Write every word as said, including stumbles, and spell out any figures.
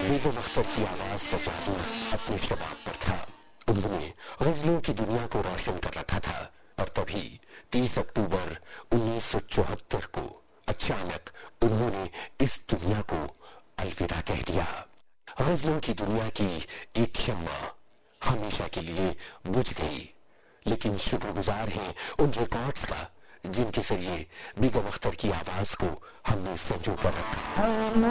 बेगम अख्तर की आवाज का जादू अपने शबाब पर था। उन्होंने गजलों की दुनिया को रोशन कर रखा था। और तभी तीस अक्टूबर उन्नीस सौ चौहत्तर को अचानक उन्होंने इस दुनिया को अलविदा कह दिया। गजलों की दुनिया की एक शम्मा हमेशा के लिए बुझ गई, लेकिन शुक्रगुजार हैं उन रिकॉर्ड्स का जिनके जरिए बेगम अख्तर की आवाज को हमने संजो कर रखा।